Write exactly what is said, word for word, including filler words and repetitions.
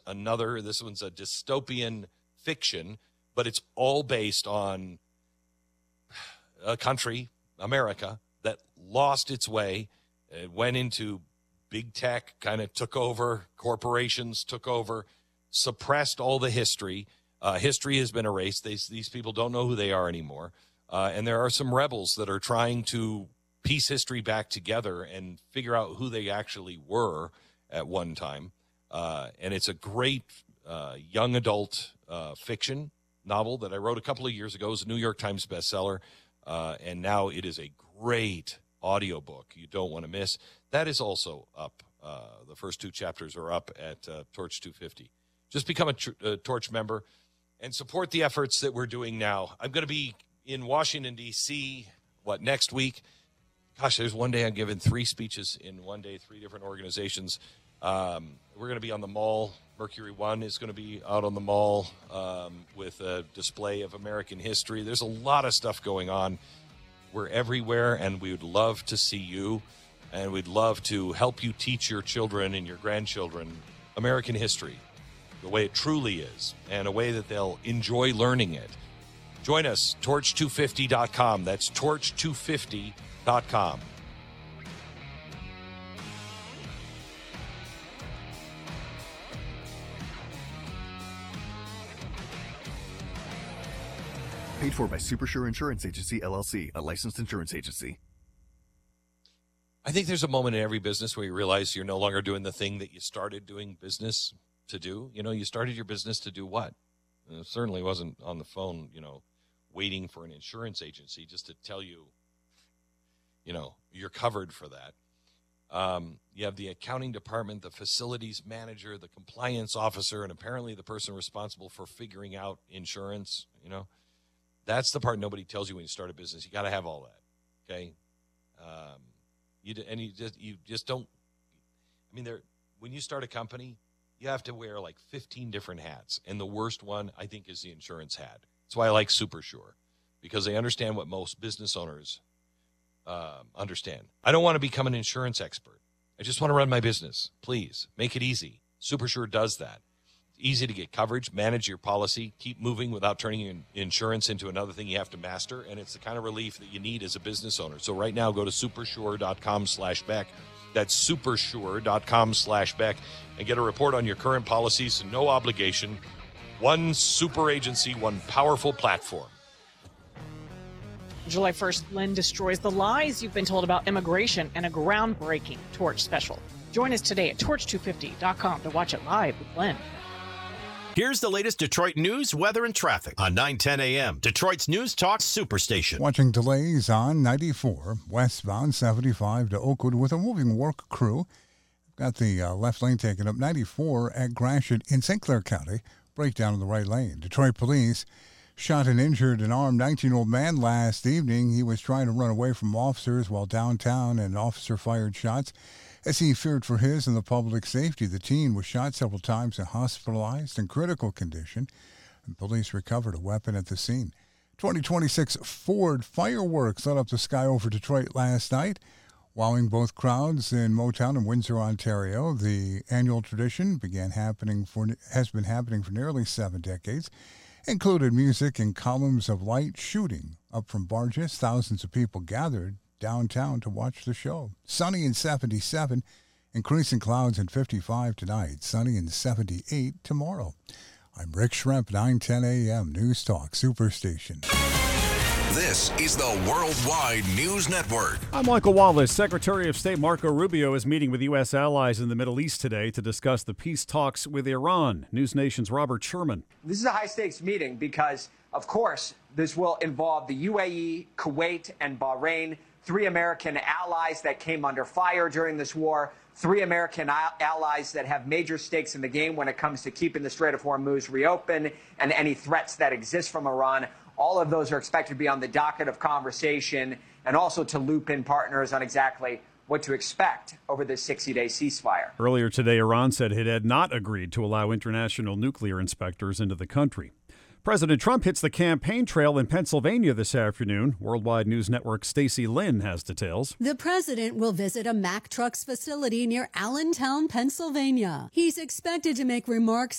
another. This one's a dystopian fiction, but it's all based on a country, America, that lost its way. It went into big tech, kind of took over, corporations took over, suppressed all the history. Uh, history has been erased. These, these people don't know who they are anymore. Uh, and there are some rebels that are trying to piece history back together and figure out who they actually were at one time. Uh, and it's a great uh, young adult uh, fiction novel that I wrote a couple of years ago. It was a New York Times bestseller. Uh, and now it is a great audiobook you don't want to miss. That is also up. Uh, the first two chapters are up at uh, Torch two fifty. Just become a, tr- a Torch member and support the efforts that we're doing now. I'm going to be in Washington, D C, what, next week? Gosh, there's one day I'm giving three speeches in one day, three different organizations. Um, we're going to be on the mall. Mercury One is going to be out on the mall um, with a display of American history. There's a lot of stuff going on. We're everywhere, and we would love to see you, and we'd love to help you teach your children and your grandchildren American history, the way it truly is, and a way that they'll enjoy learning it. Join us, torch two fifty dot com. That's torch two fifty dot com. Paid for by Supersure Insurance Agency, L L C, a licensed insurance agency. I think there's a moment in every business where you realize you're no longer doing the thing that you started doing business to do. You know, you started your business to do what? It certainly wasn't on the phone, you know, waiting for an insurance agency just to tell you, you know, you're covered for that. Um, you have the accounting department, the facilities manager, the compliance officer, and apparently the person responsible for figuring out insurance, you know. That's the part nobody tells you when you start a business. You got to have all that, okay? Um, you and you just you just don't. I mean, there when you start a company, you have to wear like fifteen different hats, and the worst one I think is the insurance hat. That's why I like Supersure, because they understand what most business owners um, understand. I don't want to become an insurance expert. I just want to run my business. Please make it easy. Supersure does that. Easy to get coverage, manage your policy, keep moving without turning your insurance into another thing you have to master, and it's the kind of relief that you need as a business owner. So right now, go to supersure.com slash Beck. That's supersure.com slash Beck, and get a report on your current policies, no obligation. One super agency, one powerful platform. July first, Lynn destroys the lies you've been told about immigration and a groundbreaking Torch special. Join us today at torch two fifty dot com to watch it live with Lynn. Here's the latest Detroit news, weather, and traffic on nine ten a.m. Detroit's News Talk Superstation. Watching delays on ninety-four, westbound seventy-five to Oakwood with a moving work crew. Got the uh, left lane taken up. ninety-four at Gratiot in Saint Clair County. Breakdown in the right lane. Detroit police shot and injured an armed nineteen-year-old man last evening. He was trying to run away from officers while downtown. An officer fired shots as he feared for his and the public's safety. The teen was shot several times and hospitalized in critical condition, and police recovered a weapon at the scene. twenty twenty-six Ford fireworks lit up the sky over Detroit last night, wowing both crowds in Motown and Windsor, Ontario. The annual tradition began happening for has been happening for nearly seven decades. Included music and columns of light shooting up from barges. Thousands of people gathered downtown to watch the show. Sunny and seventy-seven, increasing clouds and fifty-five tonight. Sunny and seventy-eight tomorrow. I'm Rick Schremp, nine ten a.m. News Talk Superstation. This is the Worldwide News Network. I'm Michael Wallace. Secretary of State Marco Rubio is meeting with U S allies in the Middle East today to discuss the peace talks with Iran. News Nation's Robert Sherman. This is a high-stakes meeting because, of course, this will involve the U A E, Kuwait, and Bahrain, three American allies that came under fire during this war, three American allies that have major stakes in the game when it comes to keeping the Strait of Hormuz reopened and any threats that exist from Iran. All of those are expected to be on the docket of conversation, and also to loop in partners on exactly what to expect over this sixty-day ceasefire. Earlier today, Iran said it had not agreed to allow international nuclear inspectors into the country. President Trump hits the campaign trail in Pennsylvania this afternoon. Worldwide News Network's Stacey Lynn has details. The president will visit a Mack Trucks facility near Allentown, Pennsylvania. He's expected to make remarks